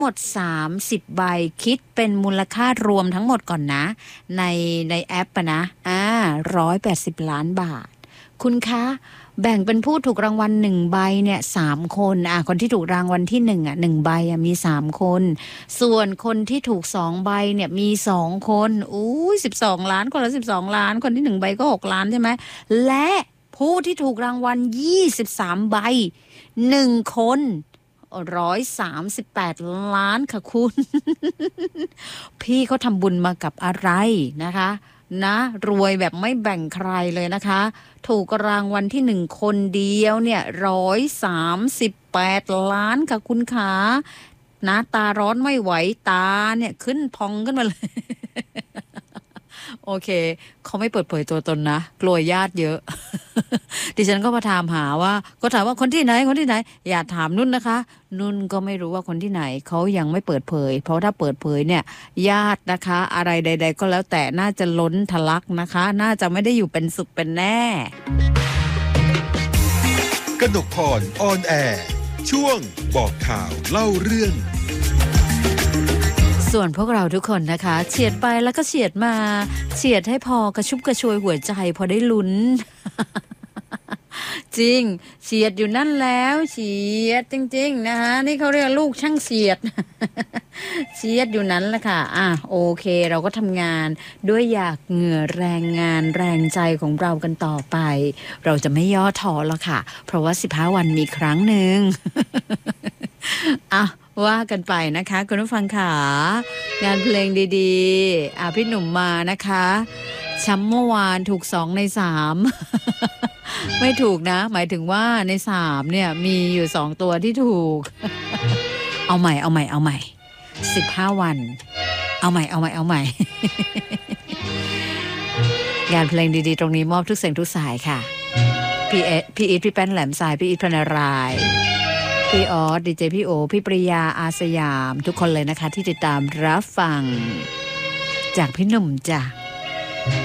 หมด30ใบคิดเป็นมูลค่ารวมทั้งหมดก่อนนะในแอปนะ180 ล้านบาทคุณคะแบ่งเป็นผู้ถูกรางวัล1ใบเนี่ย3คนคนที่ถูกรางวัลที่1 1ใบมี3คนส่วนคนที่ถูก2ใบเนี่ยมี2คน12ล้านคนละ12ล้านคนที่1ใบก็6ล้านใช่ไหมและผู้ที่ถูกรางวัล23ใบ1คน138ล้านค่ะคุณ พี่เขาทำบุญมากับอะไรนะคะนะรวยแบบไม่แบ่งใครเลยนะคะถูกรางวัลที่1คนเดียวเนี่ย138ล้านค่ะคุณขานะตาร้อนไม่ไหวตาเนี่ยขึ้นพองขึ้นมาเลย โอเคเขาไม่เปิดเผยตัวตนนะกลัวญาติเยอะ ดิฉันก็มาถามว่าคนที่ไหนอย่าถามนุ่นนะคะนุ่นก็ไม่รู้ว่าคนที่ไหนเขายังไม่เปิดเผยเพราะถ้าเปิดเผยเนี่ยญาตินะคะอะไรใดๆก็แล้วแต่น่าจะล้นทะลักนะคะน่าจะไม่ได้อยู่เป็นสุขเป็นแน่กนกพรออนแอร์ช่วงบอกข่าวเล่าเรื่องส่วนพวกเราทุกคนนะคะเฉียดไปแล้วก็เฉียดมาเฉียดให้พอกระชุ่มกระชวยหัวใจพอได้ลุ้น จริงเฉียดอยู่นั่นแล้วเฉียดจริงๆนะคะนี่เขาเรียกลูกช่างเฉียด เฉียดอยู่นั้นแหละค่ะโอเคเราก็ทำงานด้วยอยากเหงื่อแรงงานแรงใจของเรากันต่อไปเราจะไม่ย่อท้อแล้วค่ะเพราะว่า15วันมีครั้งหนึ่ง ว่ากันไปนะคะคุณผู้ฟังค่ะงานเพลงดีๆพี่หนุ่มมานะคะช้ำเมื่อวานถูก2ใน3 ไม่ถูกนะหมายถึงว่าใน3เนี่ยมีอยู่2ตัวที่ถูก เอาใหม่15วันเอาใหม่ งานเพลงดีๆตรงนี้มอบทุกเสียงทุกสายค่ะพี่อีทพี่แป้นแหลมสายพี่อีทพรรณรายพี่ออสดีเจพี่โอพี่ปริยาอาสยามทุกคนเลยนะคะที่ติดตามรับฟังจากพี่หนุ่มจ้ะ